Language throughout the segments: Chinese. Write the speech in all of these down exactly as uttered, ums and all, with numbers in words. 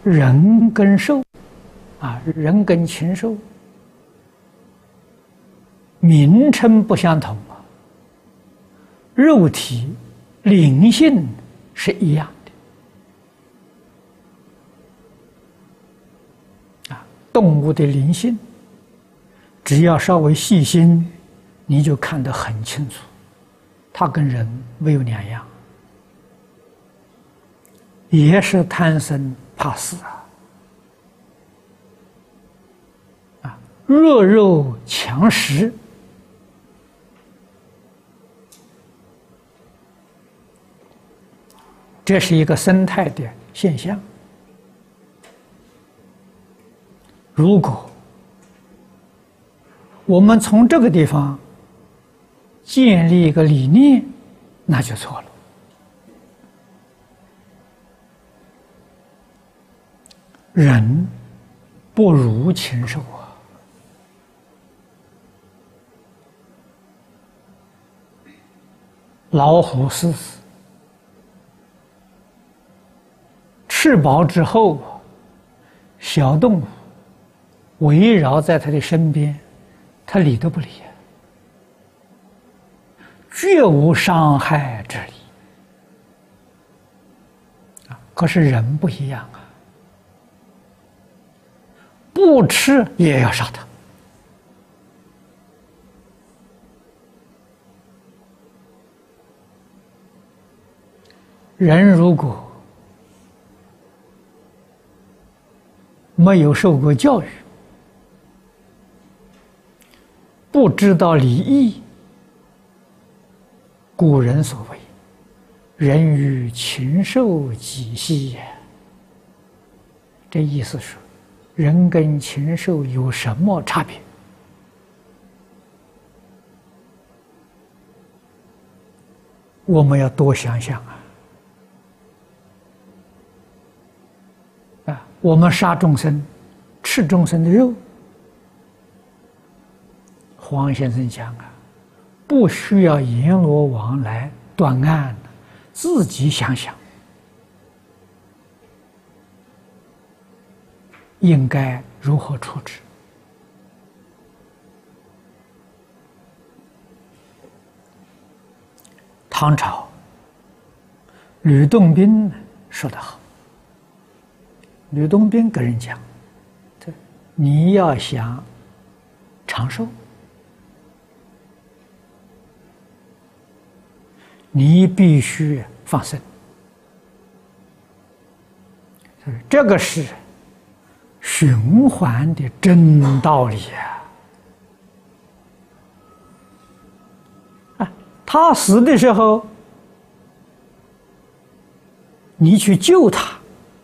人跟兽，啊，人跟禽兽名称不相同啊，肉体灵性是一样的啊。动物的灵性，只要稍微细心，你就看得很清楚，它跟人没有两样，也是贪生怕死啊，啊，弱肉强食。这是一个生态的现象。如果我们从这个地方建立一个理念，那就错了。人不如禽兽啊！老虎、狮子吃饱之后，小动物围绕在它的身边，它理都不理，绝无伤害之理。啊，可是人不一样啊，不吃也要杀它。人如果没有受过教育，不知道礼义，古人所谓“人与禽兽几兮也”，这意思是人跟禽兽有什么差别？我们要多想想啊！啊，我们杀众生，吃众生的肉。黄先生讲啊，不需要阎罗王来断案，自己想想，应该如何处置。唐朝吕洞宾说得好，吕洞宾跟人讲，你要想长寿，你必须放生，这个是循环的真道理啊！啊，他死的时候，你去救他，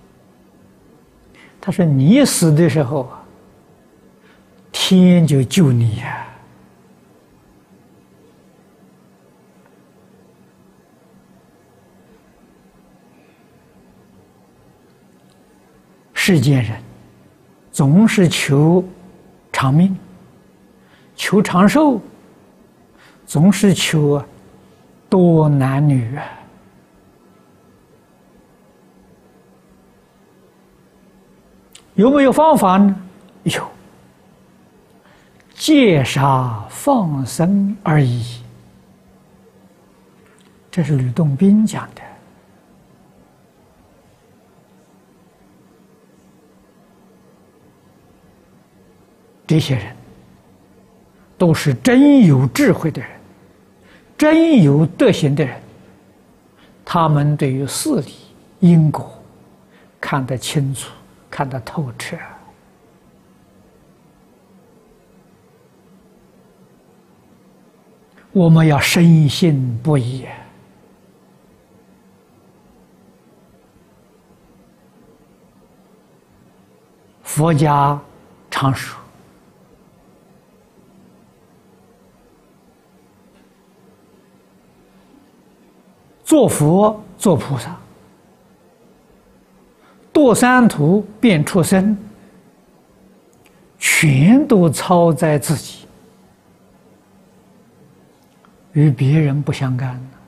他说你死的时候啊，天就救你呀！世间人总是求长命，求长寿，总是求多男女啊！有没有方法呢？有，戒杀放生而已。这是吕洞宾讲的。这些人都是真有智慧的人，真有德行的人，他们对于事理因果看得清楚，看得透彻。我们要深信不疑。佛家常说，做佛做菩萨，堕三途变畜生，全都操在自己，与别人不相干。